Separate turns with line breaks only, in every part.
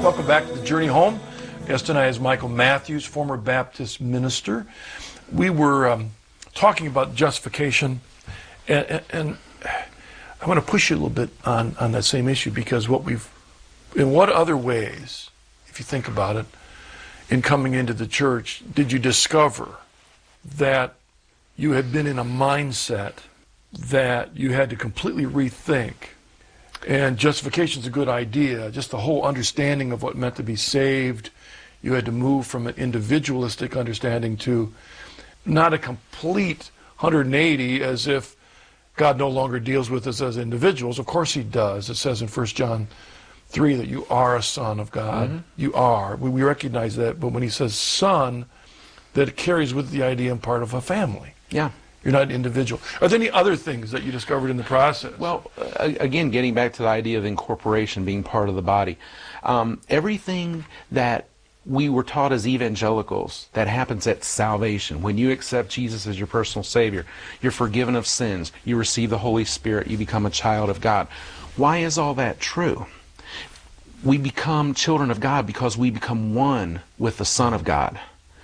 Welcome back to the Journey Home. Guest tonight is Michael Matthews, former Baptist minister. We were talking about justification, and I want to push you a little bit on that same issue, because in what other ways, if you think about it, in coming into the church, did you discover that you had been in a mindset that you had to completely rethink? And justification is a good idea, just the whole understanding of what it meant to be saved. You had to move from an individualistic understanding to not a complete 180, as if God no longer deals with us as individuals. Of course he does. It says in 1 John 3 that you are a son of God. Mm-hmm. You are. We recognize that. But when he says son, that it carries with the idea and part of a family.
Yeah.
You're not an individual. Are there any other things that you discovered in the process?
Well, again, getting back to the idea of incorporation, being part of the body. Everything that we were taught as evangelicals that happens at salvation. When you accept Jesus as your personal Savior, you're forgiven of sins, you receive the Holy Spirit, you become a child of God. Why is all that true? We become children of God because we become one with the Son of God.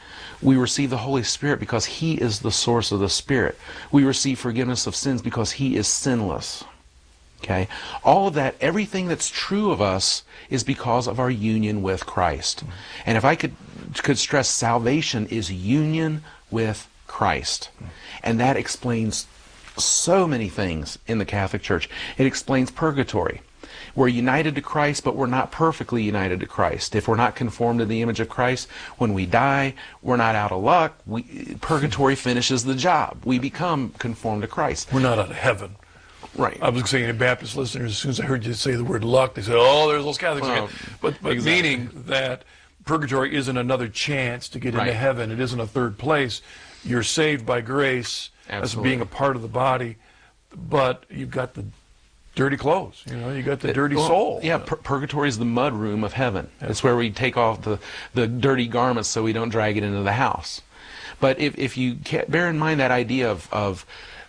We receive the Holy Spirit because He is the source of the Spirit. We receive forgiveness of sins because He is sinless. Okay? All of that, everything that's true of us is because of our union with Christ. And if I could stress, salvation is union with Christ. And that explains so many things in the Catholic Church. It explains purgatory. We're united to Christ, but we're not perfectly united to Christ. If we're not conformed to the image of Christ, when we die, we're not out of luck. Purgatory finishes the job. We become conformed to Christ.
We're not out of heaven.
Right.
I was saying to Baptist listeners, as soon as I heard you say the word luck, they said, oh, there's those Catholics again. But exactly. Meaning that purgatory isn't another chance to get into heaven. It isn't a third place. You're saved by grace as being a part of the body, but you've got the dirty clothes, you got the dirty soul.
Yeah, purgatory is the mud room of heaven. Yeah. It's where we take off the dirty garments so we don't drag it into the house. But if you bear in mind that idea of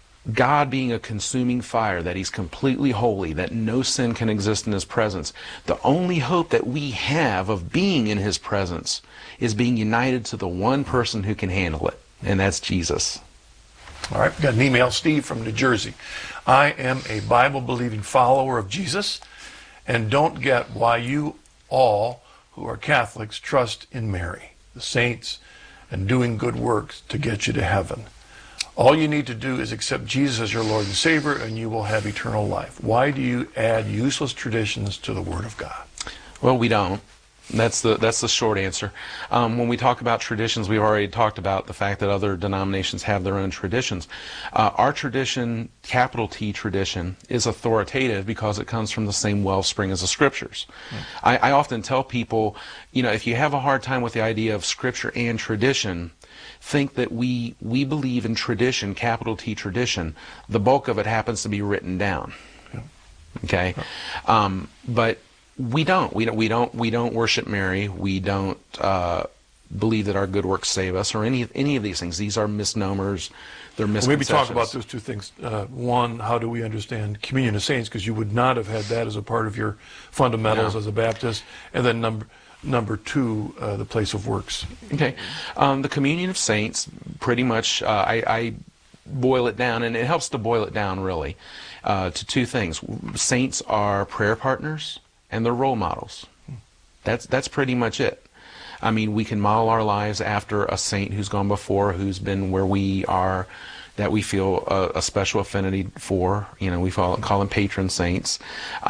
God being a consuming fire, that He's completely holy, that no sin can exist in His presence, the only hope that we have of being in His presence is being united to the one person who can handle it, and that's Jesus.
All right, we got an email, Steve from New Jersey. I am a Bible-believing follower of Jesus and don't get why you all who are Catholics trust in Mary, the saints, and doing good works to get you to heaven. All you need to do is accept Jesus as your Lord and Savior, and you will have eternal life. Why do you add useless traditions to the Word of God?
Well, we don't. That's the short answer. When we talk about traditions, we've already talked about the fact that other denominations have their own traditions. Our tradition, capital T tradition, is authoritative because it comes from the same wellspring as the Scriptures. I often tell people, if you have a hard time with the idea of Scripture and tradition, think that we believe in tradition, capital T tradition. The bulk of it happens to be written down. Okay? But we don't worship Mary. We don't believe that our good works save us, or any of these things. These are misnomers. They're misconceptions.
Well, maybe talk about those two things. One, how do we understand communion of saints? Because you would not have had that as a part of your fundamentals as a Baptist. And then number two, the place of works.
Okay, the communion of saints. Pretty much, I boil it down, and it helps to boil it down really to two things. Saints are prayer partners, and they're role models. That's pretty much it. I mean, we can model our lives after a saint who's gone before, who's been where we are, that we feel a special affinity for. We call them patron saints.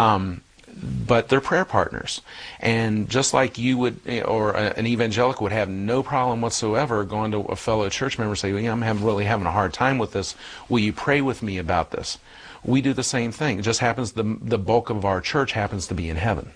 But they're prayer partners. And just like you would, or an evangelical would have no problem whatsoever going to a fellow church member and say, I'm really having a hard time with this. Will you pray with me about this? We do the same thing. It just happens the bulk of our church happens to be in heaven.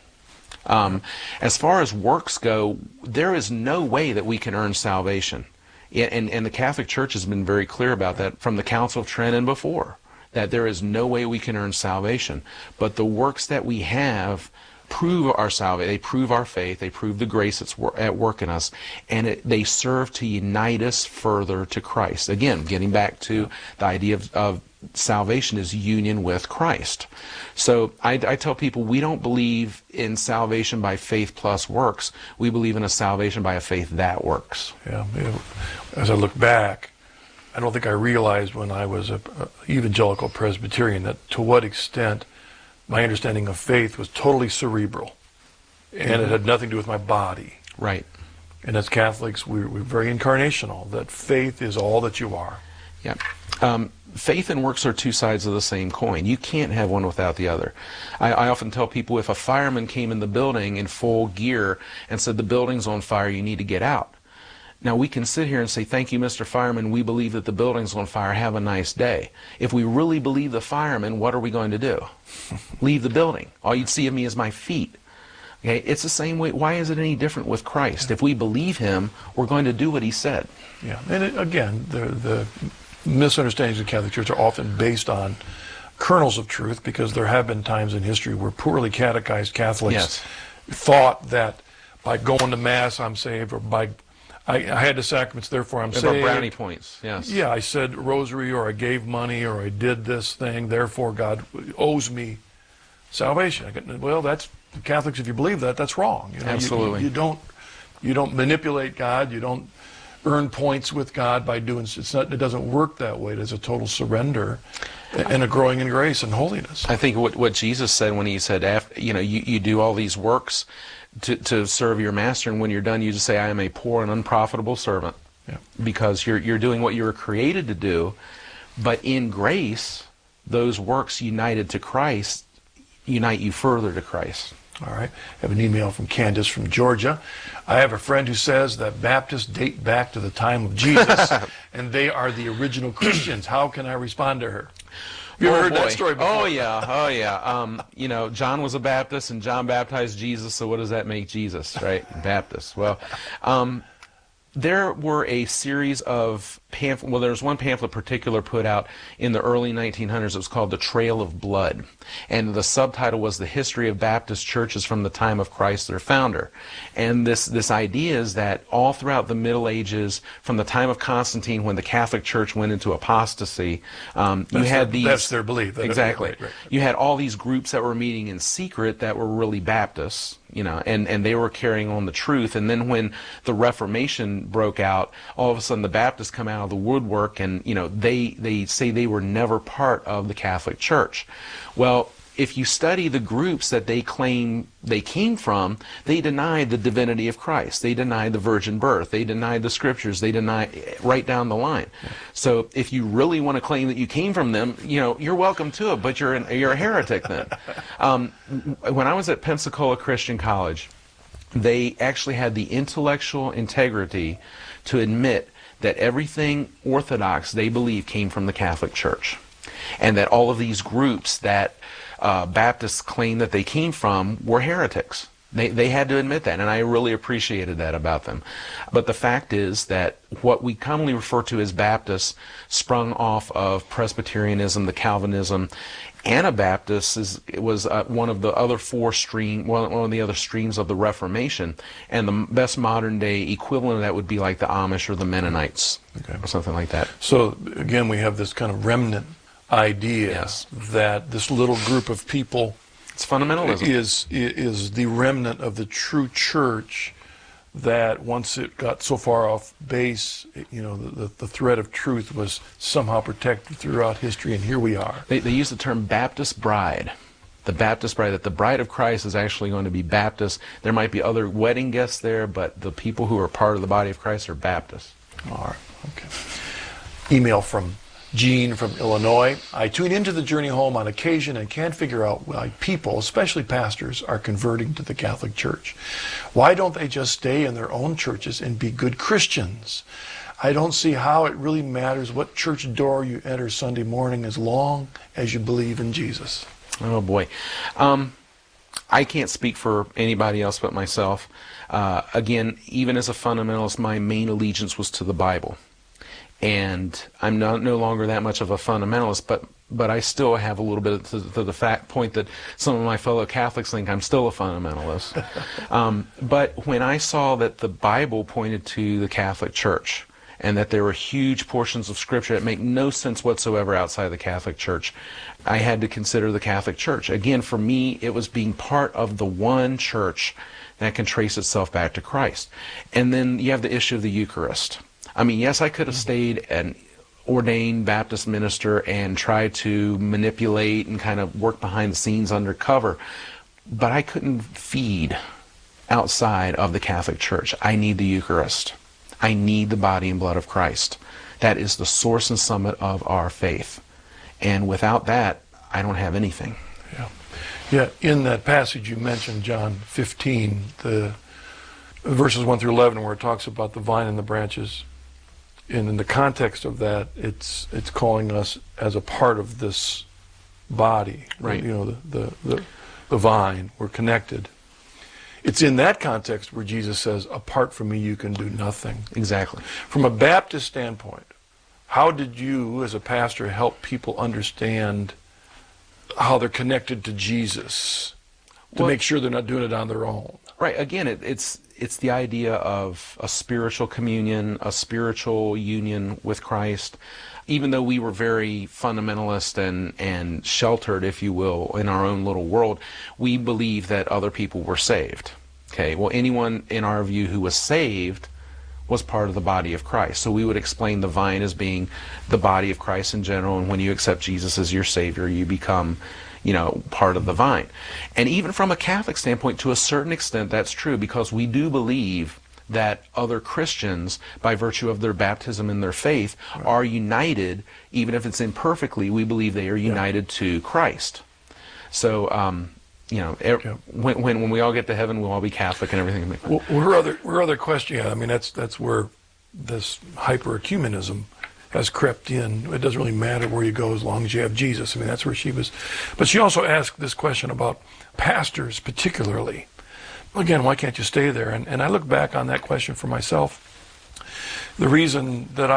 As far as works go, there is no way that we can earn salvation. And the Catholic Church has been very clear about that from the Council of Trent and before, that there is no way we can earn salvation. But the works that we have prove our salvation. They prove our faith. They prove the grace that's at work in us. And they serve to unite us further to Christ. Again, getting back to the idea of salvation is union with Christ. So I tell people we don't believe in salvation by faith plus works. We believe in a salvation by a faith that works.
Yeah. As I look back, I don't think I realized when I was a evangelical Presbyterian that to what extent my understanding of faith was totally cerebral, and it had nothing to do with my body.
Right.
And as Catholics, we're very incarnational, that faith is all that you are.
Yeah. Faith and works are two sides of the same coin. You can't have one without the other. I often tell people if a fireman came in the building in full gear and said, the building's on fire, you need to get out. Now, we can sit here and say, thank you, Mr. Fireman, we believe that the building's on fire, have a nice day. If we really believe the fireman, what are we going to do? Leave the building. All you'd see of me is my feet. Okay? It's the same way. Why is it any different with Christ? If we believe him, we're going to do what he said.
Yeah, and again, the misunderstandings of the Catholic Church are often based on kernels of truth, because there have been times in history where poorly catechized Catholics thought that by going to Mass I'm saved, or by I had the sacraments, therefore I'm saved.
Brownie points, yes.
Yeah, I said rosary, or I gave money, or I did this thing, therefore God owes me salvation. Well, that's Catholics. If you believe that, that's wrong. You know,
Absolutely.
You don't manipulate God. You don't earn points with God by doing. It doesn't work that way. There's a total surrender and a growing in grace and holiness.
I think what Jesus said when he said, you do all these works to serve your master, and when you're done, you just say, I am a poor and unprofitable servant.
Yeah. Because
you're doing what you were created to do, but in grace, those works united to Christ unite you further to Christ.
All right. I have an email from Candace from Georgia. I have a friend who says that Baptists date back to the time of Jesus, and they are the original Christians. How can I respond to her? Have you ever heard that story before?
Oh yeah. John was a Baptist, and John baptized Jesus. So what does that make Jesus, right? Baptist. Well, there were a series of pamphlets. Well, there was one pamphlet particular put out in the early 1900s. It was called The Trail of Blood. And the subtitle was The History of Baptist Churches from the Time of Christ, their founder. And this idea is that all throughout the Middle Ages, from the time of Constantine, when the Catholic Church went into apostasy, you had these...
That's their belief.
Exactly.
Right.
You had all these groups that were meeting in secret that were really Baptists, and they were carrying on the truth. And then when the Reformation broke out, all of a sudden the Baptists come out of the woodwork, and they say they were never part of the Catholic Church. Well, if you study the groups that they claim they came from, they denied the divinity of Christ. They denied the virgin birth. They denied the scriptures. They denied right down the line. So if you really want to claim that you came from them, you're welcome to it, but you're a heretic then. When I was at Pensacola Christian College, they actually had the intellectual integrity to admit that everything Orthodox they believe came from the Catholic Church, and that all of these groups that Baptists claim that they came from were heretics. They had to admit that, and I really appreciated that about them. But the fact is that what we commonly refer to as Baptists sprung off of Presbyterianism, the Calvinism. Anabaptists was one of the other one of the other streams of the Reformation, and the best modern day equivalent of that would be like the Amish or the Mennonites, or something like that.
So again, we have this kind of remnant idea that this little group of people,
it's fundamentalism,
is the remnant of the true church, that once it got so far off base, the thread of truth was somehow protected throughout history, and here we are.
They use the term Baptist bride. The Baptist bride, that the bride of Christ is actually going to be Baptist. There might be other wedding guests there, but the people who are part of the body of Christ are Baptists.
All right, okay. Email from Gene from Illinois. I tune into the Journey Home on occasion and can't figure out why people, especially pastors, are converting to the Catholic Church. Why don't they just stay in their own churches and be good Christians? I don't see how it really matters what church door you enter Sunday morning as long as you believe in Jesus.
Oh boy. I can't speak for anybody else but myself. Again, even as a fundamentalist, my main allegiance was to the Bible. And I'm no longer that much of a fundamentalist, but I still have a little bit to the point that some of my fellow Catholics think I'm still a fundamentalist. But when I saw that the Bible pointed to the Catholic Church, and that there were huge portions of Scripture that make no sense whatsoever outside the Catholic Church. I had to consider the Catholic Church. Again, for me, it was being part of the one church that can trace itself back to Christ. And then you have the issue of the Eucharist. I mean, yes, I could have stayed an ordained Baptist minister and tried to manipulate and kind of work behind the scenes undercover, but I couldn't feed outside of the Catholic Church. I need the Eucharist. I need the body and blood of Christ. That is the source and summit of our faith. And without that, I don't have anything.
Yeah. In that passage you mentioned, John 15, the verses 1 through 11, where it talks about the vine and the branches, and in the context of that, it's calling us as a part of this body.
Right.
The vine. We're connected. It's in that context where Jesus says, apart from me, you can do nothing.
Exactly.
From a Baptist standpoint, how did you, as a pastor, help people understand how they're connected to Jesus to make sure they're not doing it on their own?
Right. Again, it's the idea of a spiritual communion, a spiritual union with Christ. Even though we were very fundamentalist and sheltered, if you will, in our own little world, we believed that other people were saved. Okay, well, anyone in our view who was saved was part of the body of Christ. So we would explain the vine as being the body of Christ in general, and when you accept Jesus as your Savior, you become, part of the vine. And even from a Catholic standpoint, to a certain extent, that's true, because we do believe that other Christians, by virtue of their baptism and their faith, are united, even if it's imperfectly, we believe they are united to Christ. So, when we all get to heaven, we'll all be Catholic and everything.
Well, her other question, I mean, that's where this hyper-ecumenism has crept in. It doesn't really matter where you go as long as you have Jesus. I mean, that's where she was. But she also asked this question about pastors particularly. Again, why can't you stay there? And I look back on that question for myself. The reason that